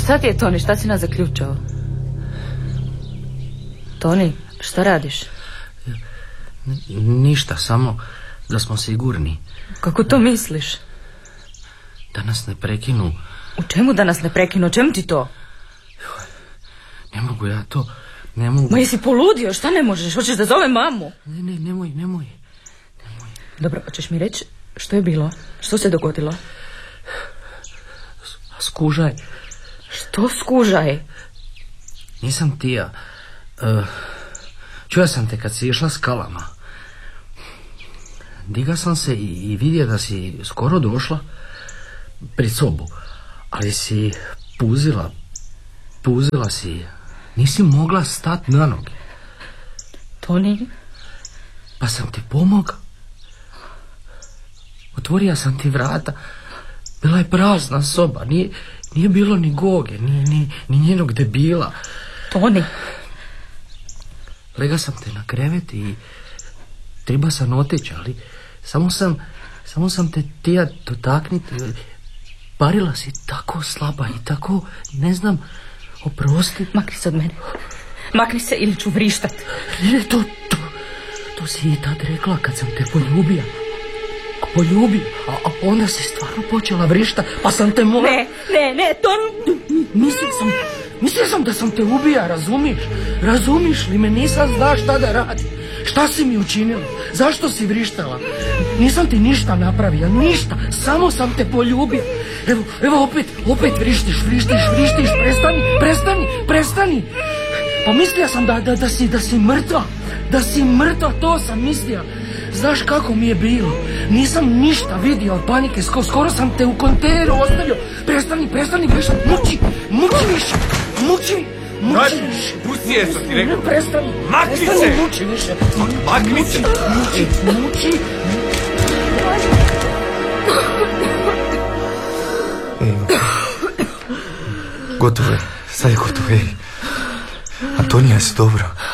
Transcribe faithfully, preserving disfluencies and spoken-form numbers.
Šta ti je, Toni? Šta si nas zaključao? Toni, šta radiš? N- ništa, samo da smo sigurni. Kako to misliš? Da nas ne prekinu. U čemu da nas ne prekinu? O čemu ti to? Ne mogu ja to, ne mogu. Ma jesi poludio? Šta ne možeš? Hoćeš da zove mamu? Ne, ne, nemoj, nemoj. Nemoj. Dobro, hoćeš mi reći što je bilo? Što se dogodilo? Skužaj. Što skužaj? Nisam ti ja. Uh, čuo sam te kad si išla skalama. Diga sam se i, i vidio da si skoro došla pred sobu. Ali si puzila, puzila si. Nisi mogla stati na noge. Toni? Pa sam ti pomogao. Otvorio sam ti vrata. Bila je prazna soba. Nije, nije bilo ni Goge, ni, ni, ni njenog debila. Toni? Lega sam te na krevet i treba sam otići, ali samo sam, samo sam te tija dotakniti. Parila si tako slaba i tako, ne znam, oprosti. Makni se od mene. Makni se ili ću vrištat. Ne, to, to, to si i tad rekla kad sam te poljubio. Poljubio, a, a onda si stvarno počela vrištat, pa sam te mola... Ne, ne, ne, to... Mislio sam, mislio sam da sam te ubija, razumiš? Razumiš li me? Nisam znao šta da radi. Šta si mi učinila? Zašto si vrištala? Nisam ti ništa napravio, ništa. Samo sam te poljubio. Evo, evo opet, opet vrištiš, vrištiš, vrištiš. Prestani, prestani, prestani. Pa mislio sam da, da, da, si, da si mrtva. Da si mrtva, to sam mislio. Znaš kako mi je bilo? Nisam ništa vidio od panike, skoro, skoro sam te u kontejneru ostavio. Prestani, prestani, prestani, muči, muči više, muči, muči više. Pusti je, što ti rekao. Prestani, makni prestani, se. muči više. Makni se. Muči, muči. Ej, gotovo je, sad je gotovo, ej. Antonija, si dobro?